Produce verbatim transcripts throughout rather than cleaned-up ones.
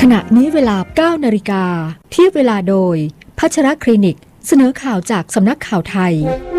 ขณะนี้เวลา เก้านาฬิกา เทียบเวลาโดยพัชรคลินิกเสนอข่าวจากสำนักข่าวไทย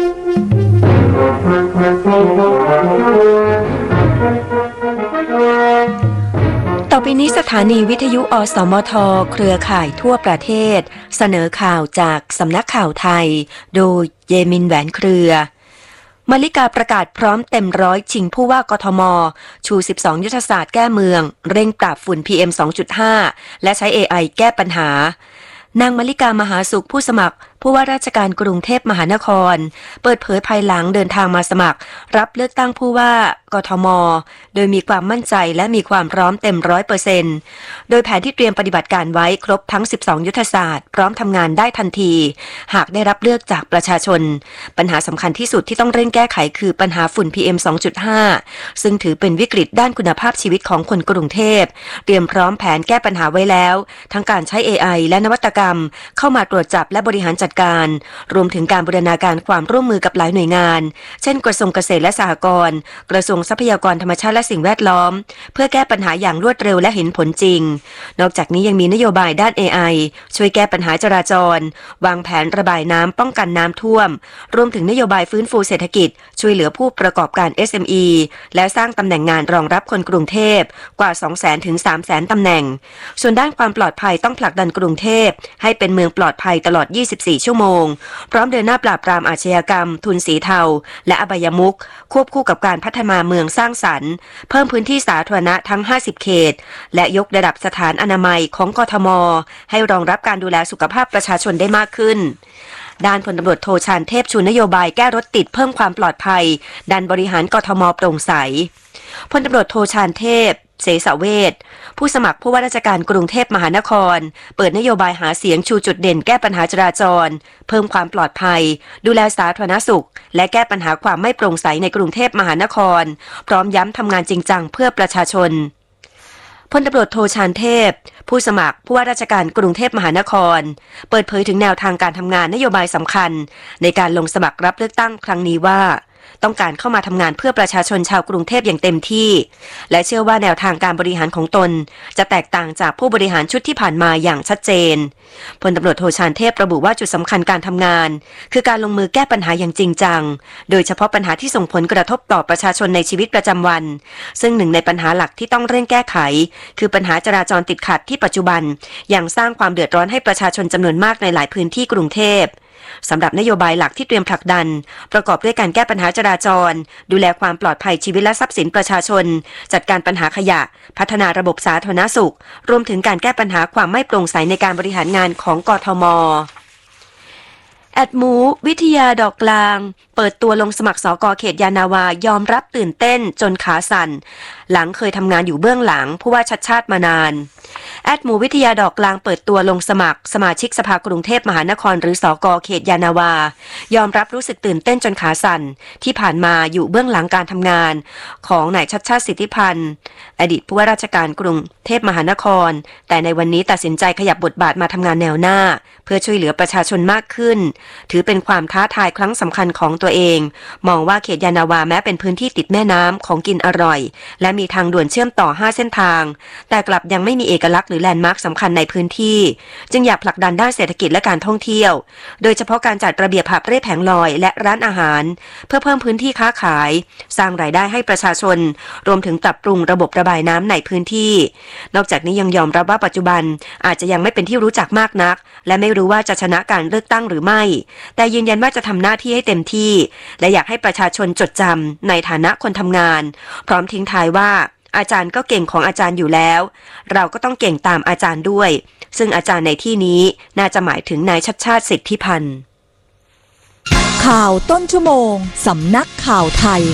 ต่อไปนี้สถานีวิทยุอสมทเครือข่ายทั่วประเทศเสนอข่าวจากสำนักข่าวไทยโดยเยมินแหวนเครือมาริกาประกาศพร้อมเต็มร้อยชิงผู้ว่ากทม.ชูสิบสองยุทธศาสตร์แก้เมืองเร่งปราบฝุ่น พี เอ็ม สองจุดห้า และใช้ เอ ไอ แก้ปัญหานางมาริกามหาสุขผู้สมัครผู้ว่าราชการกรุงเทพมหานครเปิดเผยภายหลังเดินทางมาสมัครรับเลือกตั้งผู้ว่ากทม.โดยมีความมั่นใจและมีความพร้อมเต็ม ร้อยเปอร์เซ็นต์ โดยแผนที่เตรียมปฏิบัติการไว้ครบทั้งสิบสองยุทธศาสตร์พร้อมทำงานได้ทันทีหากได้รับเลือกจากประชาชนปัญหาสำคัญที่สุดที่ต้องเร่งแก้ไขคือปัญหาฝุ่น พี เอ็ม สองจุดห้า ซึ่งถือเป็นวิกฤตด้านคุณภาพชีวิตของคนกรุงเทพเตรียมพร้อมแผนแก้ปัญหาไว้แล้วทั้งการใช้ เอ ไอ และนวัตกรรมเข้ามาตรวจจับและบริหารจัดการรวมถึงการบูรณาการความร่วมมือกับหลายหน่วยงานเช่นกระทรวงเกษตรและสหกรณ์กระทรวงทรัพยากรธรรมชาติและสิ่งแวดล้อมเพื่อแก้ปัญหาอย่างรวดเร็วและเห็นผลจริงนอกจากนี้ยังมีนโยบายด้าน เอ ไอ ช่วยแก้ปัญหาจราจรวางแผนระบายน้ำป้องกันน้ำท่วมรวมถึงนโยบายฟื้นฟูเศรษฐกิจช่วยเหลือผู้ประกอบการ เอส เอ็ม อี และสร้างตำแหน่งงานรองรับคนกรุงเทพกว่า สองแสน ถึง สามแสน ตำแหน่งส่วนด้านความปลอดภัยต้องผลักดันกรุงเทพให้เป็นเมืองปลอดภัยตลอดยี่สิบสี่ชั่วโมงพร้อมเดินหน้าปราบปรามอาชญากรรมทุนสีเทาและอบายมุขควบคู่กับการพัฒนาเมืองสร้างสรรค์เพิ่มพื้นที่สาธารณะทั้งห้าสิบเขตและยกระดับสถานอนามัยของกทม.ให้รองรับการดูแลสุขภาพประชาชนได้มากขึ้นด้านพลตำรวจโทชาญเทพชูนโยบายแก้รถติดเพิ่มความปลอดภัยดันบริหารกทม.โปร่งใสพลตำรวจโทชาญเทพเสสเวชผู้สมัครผู้ว่าราชการกรุงเทพมหานครเปิดนโยบายหาเสียงชูจุดเด่นแก้ปัญหาจราจรเพิ่มความปลอดภัยดูแลสาธารณสุขและแก้ปัญหาความไม่โปร่งใสในกรุงเทพมหานครพร้อมย้ำทำงานจริงจังเพื่อประชาชนพลตำรวจโทชาญเทพผู้สมัครผู้ว่าราชการกรุงเทพมหานครเปิดเผยถึงแนวทางการทำงานนโยบายสำคัญในการลงสมัครรับเลือกตั้งครั้งนี้ว่าต้องการเข้ามาทำงานเพื่อประชาชนชาวกรุงเทพอย่างเต็มที่และเชื่อว่าแนวทางการบริหารของตนจะแตกต่างจากผู้บริหารชุดที่ผ่านมาอย่างชัดเจนพลตำรวจโทชาญเทพระบุว่าจุดสำคัญการทำงานคือการลงมือแก้ปัญหาอย่างจริงจังโดยเฉพาะปัญหาที่ส่งผลกระทบต่อประชาชนในชีวิตประจำวันซึ่งหนึ่งในปัญหาหลักที่ต้องเร่งแก้ไขคือปัญหาจราจรติดขัดที่ปัจจุบันยังสร้างความเดือดร้อนให้ประชาชนจำนวนมากในหลายพื้นที่กรุงเทพสำหรับนโยบายหลักที่เตรียมผลักดันประกอบด้วยการแก้ปัญหาจราจรดูแลความปลอดภัยชีวิตและทรัพย์สินประชาชนจัดการปัญหาขยะพัฒนาระบบสาธารณสุขรวมถึงการแก้ปัญหาความไม่โปร่งใสในการบริหารงานของกทม.แอดหมูวิทยาดอกกลางเปิดตัวลงสมัครสก.เขตยานาวายอมรับตื่นเต้นจนขาสั่นหลังเคยทำงานอยู่เบื้องหลังผู้ว่าชัดชาติมานานแอดหมูวิทยาดอกกลางเปิดตัวลงสมัครสมาชิกสภากรุงเทพมหานครหรือสก.เขตยานาวายอมรับรู้สึกตื่นเต้นจนขาสั่นที่ผ่านมาอยู่เบื้องหลังการทำงานของนายชัดชาติสิทธิพันธ์อดีตผู้ว่าราชการกรุงเทพมหานครแต่ในวันนี้ตัดสินใจขยับบทบาทมาทำงานแนวหน้าเพื่อช่วยเหลือประชาชนมากขึ้นถือเป็นความท้าทายครั้งสำคัญของตัวเองมองว่าเขตยานาวาแม้เป็นพื้นที่ติดแม่น้ำของกินอร่อยและมีทางด่วนเชื่อมต่อห้าเส้นทางแต่กลับยังไม่มีเอกลักษณ์หรือแลนด์มาร์คสำคัญในพื้นที่จึงอยากผลักดันด้านเศรษฐกิจและการท่องเที่ยวโดยเฉพาะการจัดระเบียบหาบเร่แผงลอยและร้านอาหารเพื่อเพิ่มพื้นที่ค้าขายสร้างรายได้ให้ประชาชนรวมถึงปรับปรุงระบบระบายน้ำในพื้นที่นอกจากนี้ยังยอมรับว่าปัจจุบันอาจจะยังไม่เป็นที่รู้จักมากนักและไม่รู้ว่าจะชนะการเลือกตั้งหรือไม่แต่ยืนยันว่าจะทำหน้าที่ให้เต็มที่และอยากให้ประชาชนจดจำในฐานะคนทำงานพร้อมทิ้งท้ายว่าอาจารย์ก็เก่งของอาจารย์อยู่แล้วเราก็ต้องเก่งตามอาจารย์ด้วยซึ่งอาจารย์ในที่นี้น่าจะหมายถึงนายชัดชาติสิทธิพันธ์ข่าวต้นชั่วโมงสำนักข่าวไทย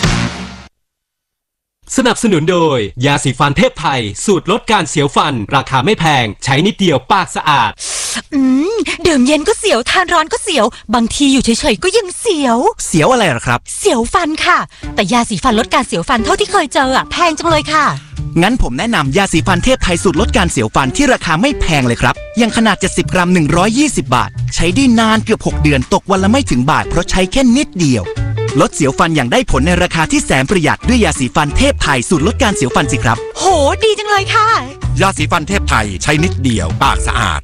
สนับสนุนโดยยาสีฟันเทพไทยสูตรลดการเสียวฟันราคาไม่แพงใช้นิดเดียวปากสะอาดอืมดื่มเย็นก็เสียวทานร้อนก็เสียวบางทีอยู่เฉยๆก็ยังเสียวเสียวอะไรหรอครับเสียวฟันค่ะแต่ยาสีฟันลดการเสียวฟันเท่าที่เคยเจออะแพงจังเลยค่ะงั้นผมแนะนำยาสีฟันเทพไทยสูตรลดการเสียวฟันที่ราคาไม่แพงเลยครับยังขนาดเจ็ดสิบกรัมหนึ่งร้อยยี่สิบบาทใช้ได้นานเกือบหกเดือนตกวันละไม่ถึงบาทเพราะใช้แค่นิดเดียวลดเสียวฟันอย่างได้ผลในราคาที่แสนประหยัดด้วยยาสีฟันเทพไทยสูตรลดการเสียวฟันสิครับโหดีจังเลยค่ะยาสีฟันเทพไทยใช้นิดเดียวปากสะอาด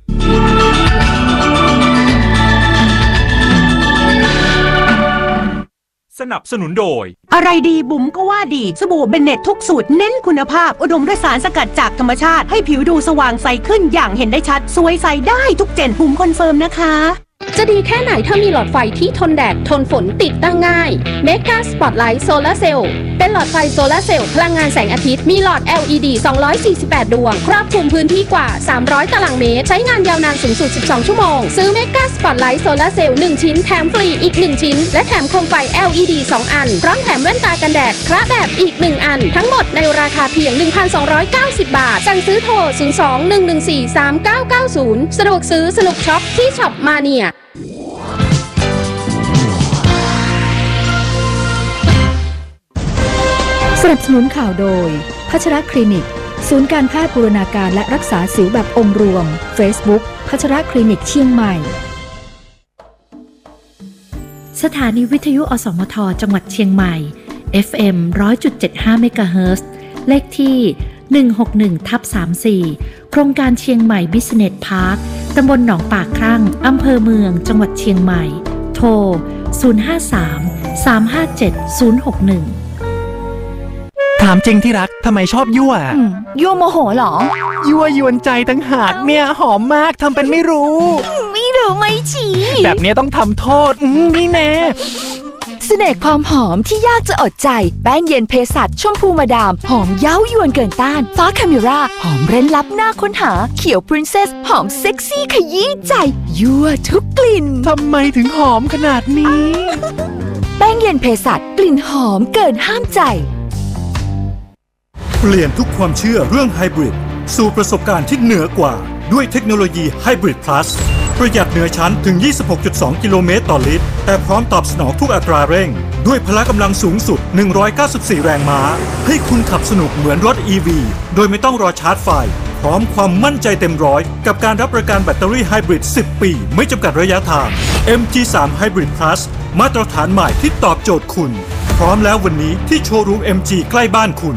สนับสนุนโดยอะไรดีบุ๋มก็ว่าดีสบู่เบนเน็ตทุกสูตรเน้นคุณภาพอุดมด้วยสารสกัดจากธรรมชาติให้ผิวดูสว่างใสขึ้นอย่างเห็นได้ชัดสวยใสได้ทุกเจนบุ๋มคอนเฟิร์มนะคะจะดีแค่ไหนถ้ามีหลอดไฟที่ทนแดดทนฝนติดตั้งง่าย Mega Spotlight Solar Cell เป็นหลอดไฟโซลาร์เซลล์พลังงานแสงอาทิตย์มีหลอด แอล อี ดี สองร้อยสี่สิบแปด ดวงครอบคลุมพื้นที่กว่าสามร้อยตารางเมตรใช้งานยาวนานสูงสุดสิบสองชั่วโมงซื้อ Mega Spotlight Solar Cell หนึ่งชิ้นแถมฟรีอีกหนึ่งชิ้นและแถมโคมไฟ แอล อี ดี สองอันพร้อมแถมแว่นตากันแดดคระแบบอีกหนึ่งอันทั้งหมดในราคาเพียง หนึ่งพันสองร้อยเก้าสิบ บาทสั่งซื้อโทรศูนย์ สอง หนึ่ง หนึ่ง สี่ สาม เก้า เก้า ศูนย์สะดวกซื้อสนุกช็อปที่ช็อปมาเนียสนับสนุนข่าวโดยพัชรคลินิกศูนย์การแพทย์บูรณาการและรักษาสิวแบบองค์รวม Facebook พัชรคลินิกเชียงใหม่สถานีวิทยุอสมทจังหวัดเชียงใหม่ เอฟ เอ็ม หนึ่งร้อยจุดเจ็ดห้า เมกะเฮิรตซ์เลขที่ หนึ่งหกหนึ่ง ทับ สามสี่ โครงการเชียงใหม่บิสเนสพาร์คตำบลหนองปากครั่งอำเภอเมืองจังหวัดเชียงใหม่โทร ศูนย์ ห้า สาม สาม ห้า เจ็ด ศูนย์ หก หนึ่งถามจริงที่รักทำไมชอบยั่วยั่วโมโหเหรอยั่วยวนใจตั้งหากเนี่ยหอมมากทำเป็นไม่รู้ไม่รู้ไม่ชี้แบบนี้ต้องทำโทษนี่แน่เสน่ห์ความหอมที่ยากจะอดใจแป้งเย็นเภสัชชมพูมาดามหอมเย้ายวนเกินต้านฟ้าคาเมราหอมเร้นลับหน้าค้นหาเขียวพรินเซสหอมเซ็กซี่ขยี้ใจยั่วทุกกลิ่นทำไมถึงหอมขนาดนี้แป้งเย็นเภสัชกลิ่นหอมเกินห้ามใจเปลี่ยนทุกความเชื่อเรื่องไฮบริดสู่ประสบการณ์ที่เหนือกว่าด้วยเทคโนโลยีไฮบริด Plus ประหยัดเหนือชั้นถึง ยี่สิบหกจุดสอง กิโลเมตรต่อลิตรแต่พร้อมตอบสนองทุกอัตราเร่งด้วยพละกำลังสูงสุดหนึ่งร้อยเก้าสิบสี่แรงม้าให้คุณขับสนุกเหมือนรถ อี วี โดยไม่ต้องรอชาร์จไฟพร้อมความมั่นใจเต็มร้อยกับการรับประกันแบตเตอรี่ไฮบริดสิบปีไม่จำกัดระยะทาง เอ็ม จี ทรี Hybrid Plus มาตรฐานใหม่ที่ตอบโจทย์คุณพร้อมแล้ววันนี้ที่โชว์รูม เอ็ม จี ใกล้บ้านคุณ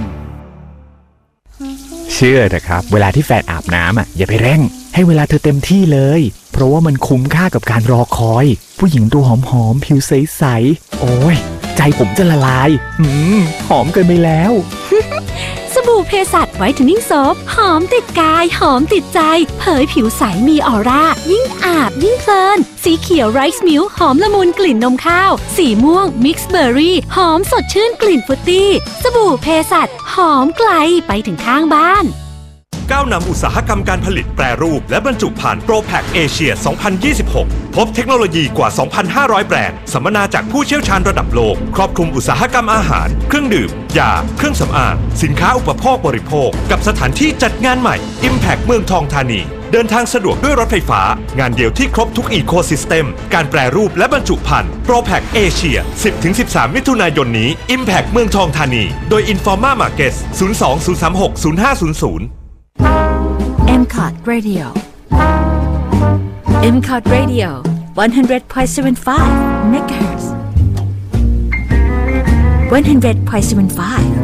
เชื่อนะครับเวลาที่แฟนอาบน้ำอ่ะอย่าไปเร่งให้เวลาเธอเต็มที่เลยเพราะว่ามันคุ้มค่ากับการรอคอยผู้หญิงตัวหอมๆผิวใสๆโอ้ยใจผมจะละลายอืมหอมเกินไปแล้วสบู่เภสัชไวท์เทนนิ่งโซฟหอมติดกายหอมติดใจเผยผิวใสมีออร่ายิ่งอาบยิ่งเพลินสีเขียวไรซ์มิลค์หอมละมุนกลิ่นนมข้าวสีม่วงมิกซ์เบอร์รี่หอมสดชื่นกลิ่นฟรุตตี้สบู่เภสัชหอมไกลไปถึงข้างบ้านก้าวนำอุตสาหกรรมการผลิตแปรรูปและบรรจุภัณฑ์โปรแพคเอเชีย สองพันยี่สิบหก พบเทคโนโลยีกว่า สองพันห้าร้อย แบรนด์สัมมนาจากผู้เชี่ยวชาญระดับโลกครอบคลุมอุตสาหกรรมอาหารเครื่องดื่มยาเครื่องสำอางสินค้าอุปโภคบริโภคกับสถานที่จัดงานใหม่ Impact เมืองทองธานีเดินทางสะดวกด้วยรถไฟฟ้างานเดียวที่ครบทุกอีโคซิสเต็มการแปรรูปและบรรจุภัณฑ์โปรแพคเอเชีย สิบถึงสิบสาม มิถุนายนนี้ Impact เมืองทองธานีโดย Informa Markets ศูนย์ สอง ศูนย์ สาม หก ศูนย์ ห้า ศูนย์ ศูนย์ M C O T Radio M C O T Radio one hundred point seven five เมกะเฮิรตซ์one hundred point seven five